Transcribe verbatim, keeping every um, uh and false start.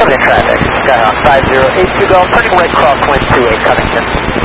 in traffic. Skyhawk five zero eight two Golf, turning right crosswind two eight Covington.